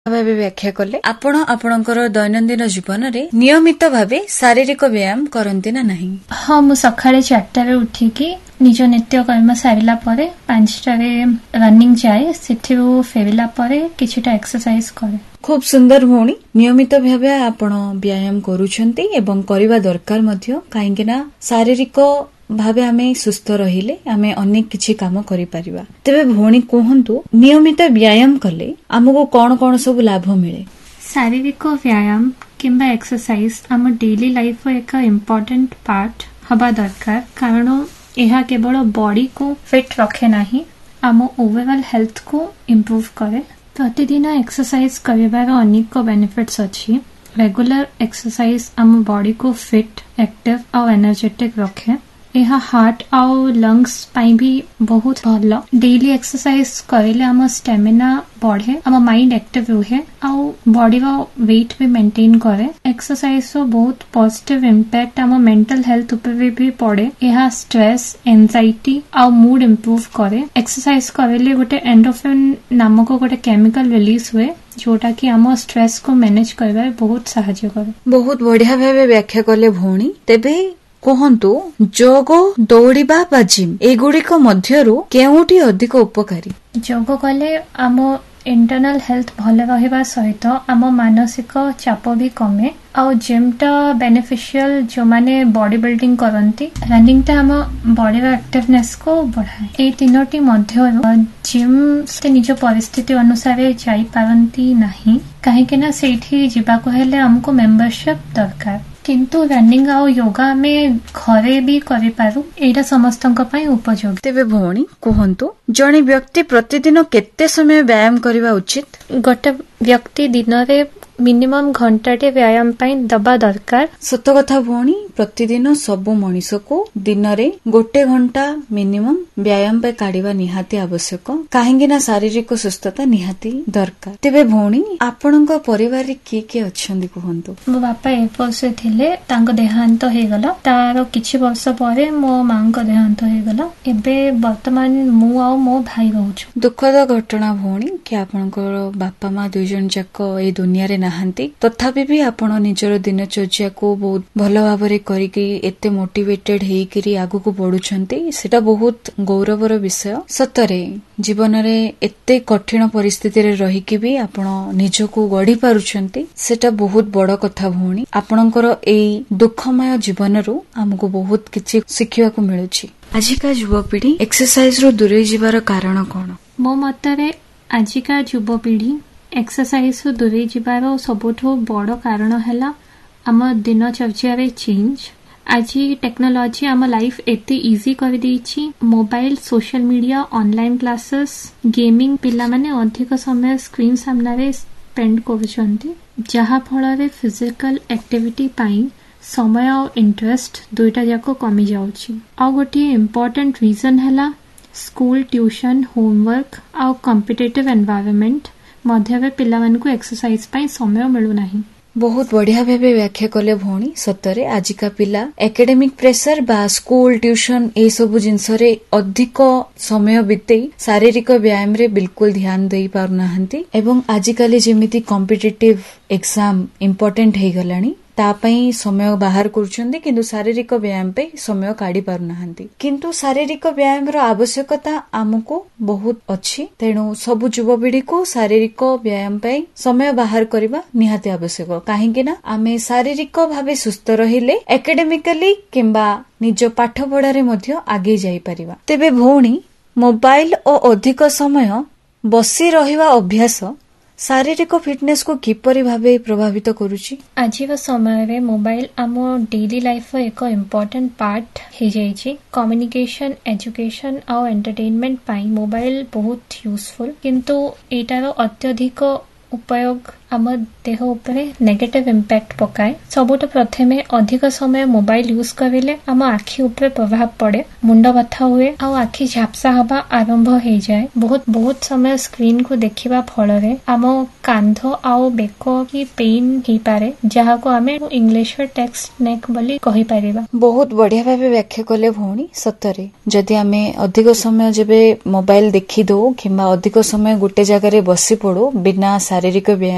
ଭାବେ ବ୍ୟାଖ୍ୟା କଲେ। ଆପଣ ଆପଣଙ୍କର ଦୈନନ୍ଦିନ ଜୀବନରେ ନିୟମିତ ଭାବେ ଶାରୀରିକ ବ୍ୟାୟାମ କରନ୍ତି ନା ନାହିଁ? ହଁ, ମୁଁ ସକାଳେ 4ଟାରେ ଉଠିକି ନିଜ ନିତ୍ୟକର୍ମ ସାରିଲା ପରେ 5ଟାରେ ରନିଂ ଯାଏ। ସେଠୁ ଫେରିଲା ପରେ କିଛିଟା ଏକ୍ସରସାଇଜ କରେ। ଖୁବ୍ ସୁନ୍ଦର ଭଉଣୀ, ନିୟମିତ ଭାବେ ଆପଣ ବ୍ୟାୟାମ କରୁଛନ୍ତି ଏବଂ କରିବା ଦରକାର ମଧ୍ୟ, କାହିଁକି ନା ଶାରୀରିକ ଭାବେ ଆମେ ସୁସ୍ଥ ରହିଲେ ଆମେ ଅନେକ କିଛି କାମ କରିପାରିବା। ତେବେ ଭଉଣୀ କୁହନ୍ତୁ, ନିୟମିତ ବ୍ୟାୟାମ କଲେ ଆମକୁ କଣ କଣ ସବୁ ଲାଭ ମିଳେ? ଶାରୀରିକ ବ୍ୟାୟାମ କିମ୍ବା ଏକ୍ସରସାଇଜ ଆମ ଡେଲି ଲାଇଫର ଏକ ଇମ୍ପୋର୍ଟାଣ୍ଟ ପାର୍ଟ ହବା ଦରକାର, କାରଣ ଏହା କେବଳ ବଡିକୁ ଫିଟ୍ ରଖେ ନାହିଁ, ଆମ ଓଭରଅଲ୍ ହେଲ୍ଥକୁ ଇମ୍ପ୍ରୁଭ କରେ। ପ୍ରତିଦିନ ଏକ୍ସରସାଇଜ କରିବାର ଅନେକ ବେନିଫିଟ୍ସ ଅଛି। ରେଗୁଲାର ଏକ୍ସରସାଇଜ ଆମ ବଡିକୁ ଫିଟ୍, ଆକ୍ଟିଭ ଆଉ ଏନର୍ଜେଟିକ ରଖେ। ଏହା ହାର୍ଟ ଆଉ ଲଙ୍ଗସ୍ ପାଇଁ ବି ବହୁତ ଭଲ। ଡେଲି ଏକ୍ସରସାଇଜ କରିଲେ ଆମ ଷ୍ଟାମିନା ବଢେ, ଆମ ମାଇଣ୍ଡ ଆକ୍ଟିଭ ରୁହେ ଆଉ ବଡିର ୱେଟ୍ ବି ମେଣ୍ଟେନ୍ କରେ। ଏକ୍ସରସାଇଜର ବହୁତ ପଜିଟିଭ ଇମ୍ପାକ୍ଟ ଆମ ମେଣ୍ଟାଲ ହେଲ୍ଥ ଉପରେ ବି ପଡେ। ଏହା ଷ୍ଟ୍ରେସ୍, ଏନଜାଇଟି ଆଉ ମୁଡ୍ ଇମ୍ପ୍ରୁଭ କରେ। ଏକ୍ସରସାଇଜ କରିଲେ ଗୋଟେ ଏଣ୍ଡୋଫିନ୍ ନାମକ ଗୋଟେ କେମିକାଲ ରିଲିଜ ହୁଏ, ଯୋଉଟା କି ଆମ ଷ୍ଟ୍ରେସ୍ କୁ ମ୍ୟାନେଜ କରିବାରେ ବହୁତ ସାହାଯ୍ୟ କରେ। ବହୁତ ବଢିଆ ଭାବେ ବ୍ୟାଖ୍ୟା କଲେ ଭଉଣୀ। ତେବେ କୁହନ୍ତୁ, ଯୋଗ, ଦୌଡ଼ିବା ବା ଜିମ୍ ଏଗୁଡିକ ମଧ୍ୟରୁ କେଉଁଠି ଅଧିକ ଉପକାରୀ? ଯୋଗ କଲେ ଆମ ଇଣ୍ଟରନାଲ ହେଲ୍ଥ ଭଲ ରହିବା ସହିତ ଆମ ମାନସିକ ଚାପ ବି କମେ। ଆଉ ଜିମ୍ ଟା ବେନିଫିସିଆଲ ଯୋଉମାନେ ବଡି ବିଲ୍ଡିଂ କରନ୍ତି। ରନିଂ ଟା ଆମ ବଡିର ଆକ୍ଟିଭନେସ କୁ ବଢାଏ। ଏଇ ତିନୋଟି ମଧ୍ୟରୁ ଜିମ୍ ନିଜ ପରିସ୍ଥିତି ଅନୁସାରେ ଯାଇପାରନ୍ତି ନାହିଁ, କାହିଁକି ନା ସେଇଠି ଯିବାକୁ ହେଲେ ଆମକୁ ମେମ୍ବରସିପ ଦରକାର। କିନ୍ତୁ ରନିଂ ଆଉ ୟୋଗା ଆମେ ଘରେ ବି କରିପାରୁ। ଏଇଟା ସମସ୍ତଙ୍କ ପାଇଁ ଉପଯୋଗୀ। ତେବେ ଭଉଣୀ କୁହନ୍ତୁ, ଜଣେ ବ୍ୟକ୍ତି ପ୍ରତିଦିନ କେତେ ସମୟ ବ୍ୟାୟାମ କରିବା ଉଚିତ? ଗୋଟେ ବ୍ୟକ୍ତି ଦିନରେ ମିନିମମ୍ ଘଣ୍ଟାଟେ ବ୍ୟାୟାମ ପାଇଁ ଦବା ଦରକାର। ସତ କଥା ଭଉଣୀ, ପ୍ରତିଦିନ ସବୁ ମଣିଷକୁ ଦିନରେ 1 ଘଣ୍ଟା ମିନିମମ୍ ବ୍ୟାୟାମ ପାଇଁ କାଢିବା ନିହାତି ଆବଶ୍ୟକ, କାହିଁକି ନା ଶାରୀରିକ ସୁସ୍ଥତା ନିହାତି ଦରକାର। ତେବେ ଭଉଣୀ, ଆପଣଙ୍କ ପରିବାରରେ କିଏ କିଏ ଅଛନ୍ତି କୁହନ୍ତୁ? ମୋ ବାପା ଏଫୋର୍ସରେ ଥିଲେ, ତାଙ୍କ ଦେହାନ୍ତ ହେଇଗଲା। ତାର କିଛି ବର୍ଷ ପରେ ମୋ ମାଙ୍କ ଦେହାନ୍ତ ହେଇଗଲା। ଏବେ ବର୍ତ୍ତମାନ ମୁଁ ଆଉ ମୋ ଭାଇ ରହୁଛୁ। ଦୁଃଖଦ ଘଟଣା ଭଉଣୀ, କି ଆପଣଙ୍କର ବାପା ମା 2 ଜଣ ଯାକ ଏଇ ଦୁନିଆରେ ନାହାନ୍ତି। ତଥାପି ବି ଆପଣ ନିଜର ଦିନଚର୍ଯ୍ୟାକୁ ବହୁତ ଭଲ ଭାବରେ କରିକି ଏତେ ମୋଟିଭେଟେଡ ହେଇକିରି ଆଗକୁ ବଢୁଛନ୍ତି, ସେଟା ବହୁତ ଗୌରବର ବିଷୟ। ସତରେ ଜୀବନରେ ଏତେ କଠିନ ପରିସ୍ଥିତିରେ ରହିକି ବି ଆପଣ ନିଜକୁ ଗଢି ପାରୁଛନ୍ତି, ସେଟା ବହୁତ ବଡ କଥା ଭଉଣୀ। ଆପଣଙ୍କର ଏଇ ଦୁଃଖମୟ ଜୀବନରୁ ଆମକୁ ବହୁତ କିଛି ଶିଖିବାକୁ ମିଳୁଛି। ଆଜିକା ଯୁବପିଢି ଏକ୍ସରସାଇଜ ରୁ ଦୂରେଇ ଯିବାର କାରଣ କଣ? ମୋ ମତରେ ଆଜିକା ଯୁବପିଢି ଏକ୍ସରସାଇଜରୁ ଦୂରେଇ ଯିବାର ସବୁଠୁ ବଡ କାରଣ ହେଲା ଆମ ଦିନଚର୍ଯ୍ୟାରେ ଚେଞ୍ଜ। ଆଜି ଟେକ୍ନୋଲୋଜି ଆମ ଲାଇଫ ଏତେ ଇଜି କରିଦେଇଛି। Mobile, social media, online କ୍ଲାसेस, gaming, ପିଲାମାନେ ଅଧିକ ସମୟ ସ୍କ୍ରିନ୍ ସାମ୍ନାରେ ସ୍ପେଣ୍ଡ କରୁଛନ୍ତି, ଯାହା ଫଳରେ ଫିଜିକାଲ ଆକ୍ଟିଭିଟି ପାଇଁ ସମୟ ଆଉ ଇଣ୍ଟରେଷ୍ଟ ଦୁଇଟା ଯାକ କମି ଯାଉଛି। ଆଉ ଗୋଟିଏ ଇମ୍ପୋର୍ଟାଣ୍ଟ ରିଜନ ହେଲା ସ୍କୁଲ, ଟ୍ୟୁସନ, ହୋମୱାର୍କ ଆଉ କମ୍ପିଟେଟିଭ ଏନଭାୟରନମେଣ୍ଟ ମଧ୍ୟରେ ପିଲାମାନଙ୍କୁ ଏକ୍ସରସାଇଜ ପାଇଁ ସମୟ ମିଳୁନାହିଁ। ବହୁତ ବଢିଆ ଭାବେ ବ୍ୟାଖ୍ୟା କଲେ ଭଉଣୀ। ସତରେ ଆଜିକା ପିଲା ଏକାଡେମିକ ପ୍ରେସର ବା ସ୍କୁଲ, ଟ୍ୟୁସନ ଏସବୁ ଜିନିଷରେ ଅଧିକ ସମୟ ବିତେଇ ଶାରୀରିକ ବ୍ୟାୟାମରେ ବିଲକୁଲ ଧ୍ୟାନ ଦେଇ ପାରୁନାହାନ୍ତି ଏବଂ ଆଜିକାଲି ଯେମିତି କମ୍ପିଟେଟିଭ ଏକ୍ସାମ ଇମ୍ପୋର୍ଟାଣ୍ଟ ହେଇଗଲାଣି, ତା ପାଇଁ ସମୟ ବାହାର କରୁଛନ୍ତି, କିନ୍ତୁ ଶାରୀରିକ ବ୍ୟାୟାମ ପାଇଁ ସମୟ କାଢି ପାରୁନାହାନ୍ତି। କିନ୍ତୁ ଶାରୀରିକ ବ୍ୟାୟାମର ଆବଶ୍ୟକତା ଆମକୁ ବହୁତ ଅଛି, ତେଣୁ ସବୁ ଯୁବପିଢିକୁ ଶାରୀରିକ ବ୍ୟାୟାମ ପାଇଁ ସମୟ ବାହାର କରିବା ନିହାତି ଆବଶ୍ୟକ, କାହିଁକି ନା ଆମେ ଶାରୀରିକ ଭାବେ ସୁସ୍ଥ ରହିଲେ ଏକାଡେମିକାଲି କିମ୍ବା ନିଜ ପାଠ ପଢାରେ ମଧ୍ୟ ଆଗେଇ ଯାଇପାରିବା। ତେବେ ଭଉଣୀ, ମୋବାଇଲ ଓ ଅଧିକ ସମୟ ବସି ରହିବା ଅଭ୍ୟାସ ଶାରୀରିକ ଫିଟନେସ କୁ କିପରି ଭାବେ ପ୍ରଭାବିତ କରୁଛି? ଆଜିର ସମୟରେ ମୋବାଇଲ ଆମ ଡେଲି ଲାଇଫର ଏକ ଇମ୍ପୋର୍ଟାଣ୍ଟ ପାର୍ଟ ହେଇଯାଇଛି। କମ୍ୟୁନିକେସନ, ଏଜୁକେସନ ଆଉ ଏଣ୍ଟରଟେନମେଣ୍ଟ ପାଇଁ ମୋବାଇଲ ବହୁତ ୟୁଜଫୁଲ, କିନ୍ତୁ ଏଇଟାର ଅତ୍ୟଧିକ ଉପଯୋଗ ଆମ ଦେହ ଉପରେ ନେଗେଟିଭ ଇମ୍ପାକ୍ଟ ପକାଏ। ସବୁଠୁ ପ୍ରଥମେ ଅଧିକ ସମୟ ମୋବାଇଲ ୟୁଜ କରିଲେ ଆମ ଆଖି ଉପରେ ପ୍ରଭାବ ପଡେ, ମୁଣ୍ଡ ବଥା ହୁଏ ଆଉ ଆଖି ଝାପ୍ସା ହବା ଆରମ୍ଭ ହେଇଯାଏ। ବହୁତ ସମୟ ସ୍କ୍ରିନ କୁ ଦେଖିବା ଫଳରେ ଆମ କାନ୍ଧ ଆଉ ବେକ କି ପେନ୍ ହେଇପାରେ, ଯାହାକୁ ଆମେ ଇଂଲିଶରେ ଟେକ୍ସଟ ନେକ୍ ବୋଲି କହିପାରିବା। ବହୁତ ବଢିଆ ଭାବେ ବ୍ୟାଖ୍ୟା କଲେ ଭଉଣୀ। ସତରେ ଯଦି ଆମେ ଅଧିକ ସମୟ ଯେବେ ମୋବାଇଲ ଦେଖିଦଉ କିମ୍ବା ଅଧିକ ସମୟ ଗୋଟେ ଜାଗାରେ ବସି ପଡୁ ବିନା ଶାରୀରିକ ବ୍ୟାୟାମ